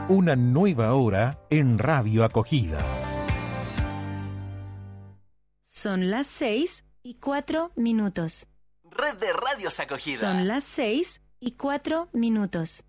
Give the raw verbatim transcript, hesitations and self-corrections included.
Una nueva hora en Radio Acogida. Son las seis y cuatro minutos. Red de Radios Acogida. Son las seis y cuatro minutos.